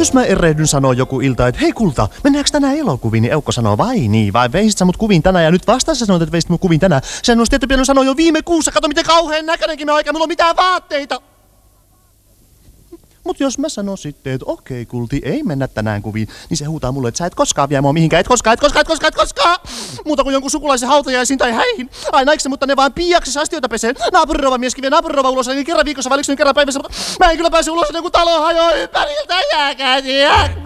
Jos mä erehdyn sanoa joku ilta, että hei kulta, mennäänkö tänään elokuviin, niin Eukko sanoo, vai niin, vai veisit sä mut kuviin tänään, ja nyt vasta sä sanoit, että veisit mut kuviin tänään. Sen olisi tietty pitänyt sanoa jo viime kuussa, kato miten kauhean näköinenkin mä oikein, mulla on mitään vaatteita. Mut jos mä sanon sitten, että okei kulti, ei mennä tänään kuviin, niin se huutaa mulle, että sä et koskaan vie mua mihinkään, et koskaan. Muuta kuin jonkun sukulaisen hautajaisiin tai häihin. Ai naikse, mutta ne vaan piiaksessa astioita pesee. Naapurirova mieskin vie naapurirova ulos, niin kerran viikossa, vai nyt kerran päivässä, mutta mä en kyllä pääse ulos, kun talo hajoaa ympäriltä, jääkää